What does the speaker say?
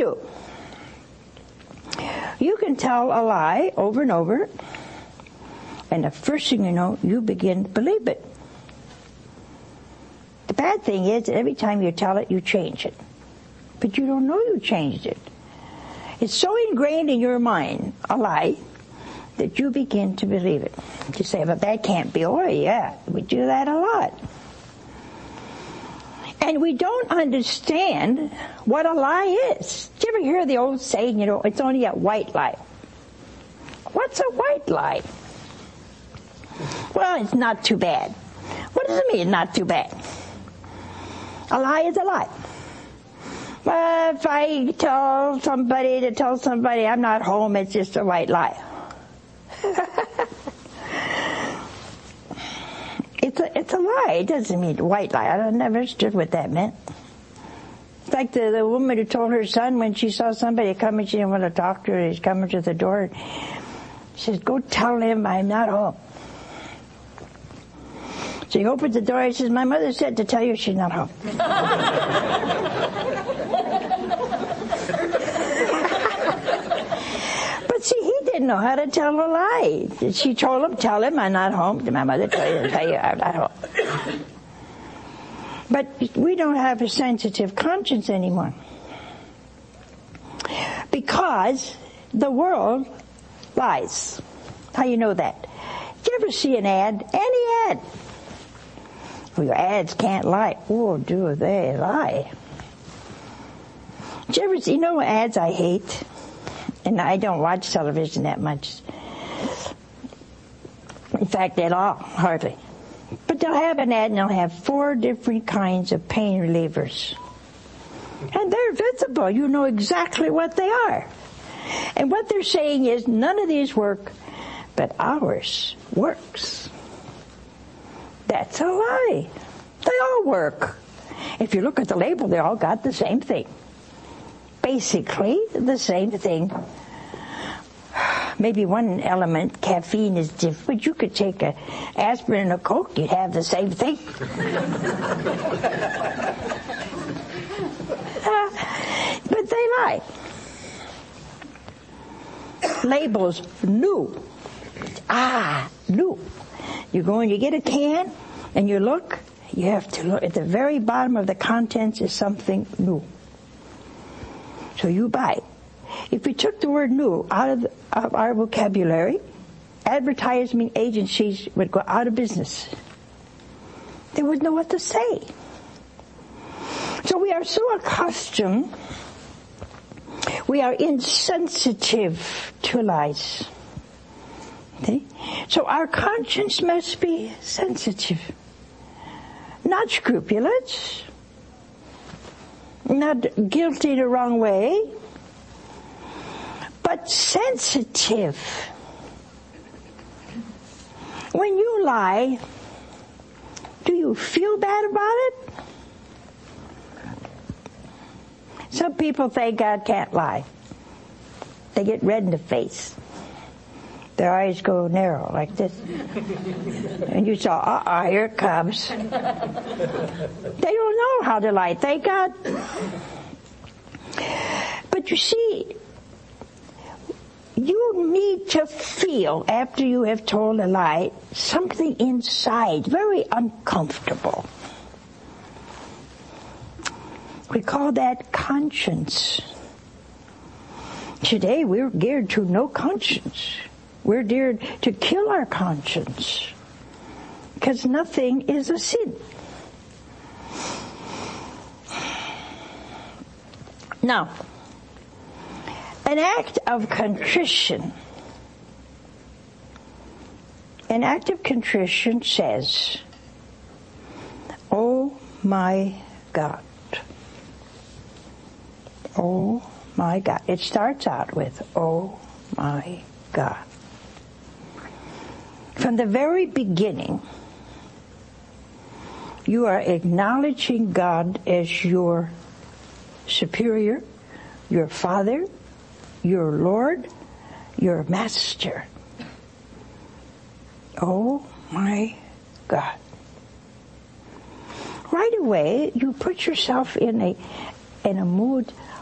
do. You can tell a lie over and over, and the first thing you know, you begin to believe it. The bad thing is, every time you tell it, you change it. But you don't know you changed it. It's so ingrained in your mind, a lie, that you begin to believe it. You say, but that can't be. Oh, yeah, we do that a lot. And we don't understand what a lie is. Did you ever hear the old saying, it's only a white lie? What's a white lie? Well, it's not too bad. What does it mean, not too bad? A lie is a lie. Well, if I tell somebody I'm not home, it's just a white lie. It's a lie. It doesn't mean white lie. I never understood what that meant. It's like the woman who told her son when she saw somebody coming, she didn't want to talk to her, he's coming to the door. She says, go tell him I'm not home. So he opens the door, he says, my mother said to tell you she's not home. But see, he didn't know how to tell a lie. She told him, tell him I'm not home. Did my mother tell you I'm not home? But we don't have a sensitive conscience anymore. Because the world lies. How you know that? Did you ever see an ad? Any ad? Well, your ads can't lie. Oh, do they lie? Did you ever see, ads I hate? And I don't watch television that much. In fact, at all, hardly. But they'll have an ad and they'll have 4 different kinds of pain relievers. And they're visible. You know exactly what they are. And what they're saying is, none of these work, but ours works. That's a lie. They all work. If you look at the label, they all got the same thing. Basically, the same thing. Maybe one element, caffeine, is different, but you could take an aspirin and a Coke, you'd have the same thing. But they lie. Labels, new. New. You go and you get a can, and you look, you have to look. At the very bottom of the contents is something new. So you buy it. If we took the word new out of our vocabulary, advertising agencies would go out of business. They wouldn't know what to say. So we are so accustomed, we are insensitive to lies. Okay? So our conscience must be sensitive. Not scrupulous, not guilty the wrong way, but sensitive. When you lie, do you feel bad about it? Some people think God can't lie. They get red in the face. Their eyes go narrow like this. And you saw, here it comes. They don't know how to lie, thank God. But you see, you need to feel, after you have told a lie, something inside, very uncomfortable. We call that conscience. Today we're geared to no conscience. We're geared to kill our conscience. Because nothing is a sin. Now, an act of contrition says, oh my God. Oh my God. It starts out with, oh my God. From the very beginning, you are acknowledging God as your superior, your Father, your Lord, your Master. Oh my God. Right away, you put yourself in a mood